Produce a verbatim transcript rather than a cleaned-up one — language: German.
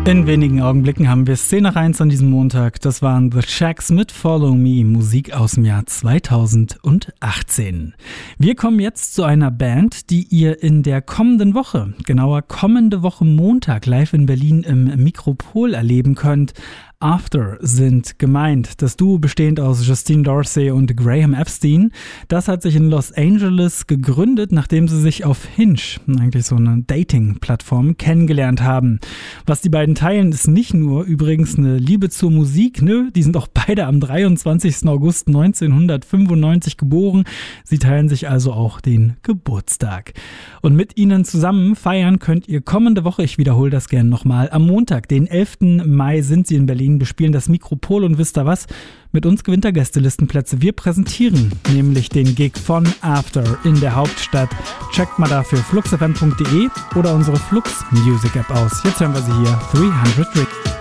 In wenigen Augenblicken haben wir Szene nach eins an diesem Montag. Das waren The Shacks mit Follow Me, Musik aus dem Jahr zweitausendachtzehn. Wir kommen jetzt zu einer Band, die ihr in der kommenden Woche, genauer kommende Woche Montag, live in Berlin im Mikropol erleben könnt. After sind gemeint. Das Duo bestehend aus Justine Dorsey und Graham Epstein. Das hat sich in Los Angeles gegründet, nachdem sie sich auf Hinge, eigentlich so eine Dating-Plattform, kennengelernt haben. Was die beiden teilen, ist nicht nur übrigens eine Liebe zur Musik. Nö, die sind auch beide am dreiundzwanzigsten August neunzehnhundertfünfundneunzig geboren. Sie teilen sich also auch den Geburtstag. Und mit ihnen zusammen feiern könnt ihr kommende Woche, ich wiederhole das gerne nochmal, am Montag, den elften Mai sind sie in Berlin, bespielen das Mikropol und wisst ihr was? Mit uns gewinnt er Gästelistenplätze. Wir präsentieren nämlich den Gig von After in der Hauptstadt. Checkt mal dafür flux f m punkt d e oder unsere Flux Music App aus. Jetzt hören wir sie hier, dreihundert Drinks.